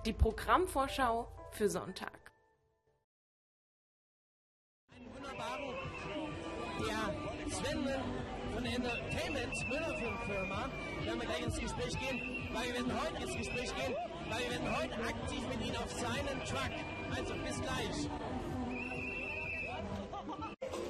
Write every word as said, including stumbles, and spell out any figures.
die Programmvorschau für Sonntag. Einen wunderbaren, ja, Sven von der Entertainment Müller-Firma werden wir gleich ins Gespräch gehen, weil wir werden heute ins Gespräch gehen, weil wir werden heute aktiv mit Ihnen auf seinen Truck. Also bis gleich.